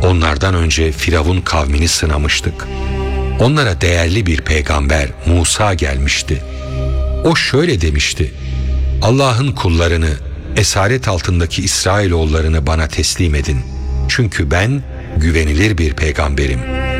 Onlardan önce Firavun kavmini sınamıştık. Onlara değerli bir peygamber Musa gelmişti. O şöyle demişti: Allah'ın kullarını, esaret altındaki İsrailoğullarını bana teslim edin. Çünkü ben güvenilir bir peygamberim.